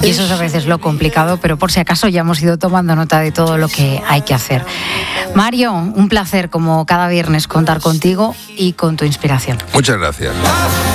Y eso es a veces lo complicado, pero por si acaso ya hemos ido tomando nota de todo lo que hay que hacer. Mario, un placer como cada viernes contar contigo y con tu inspiración. Muchas gracias.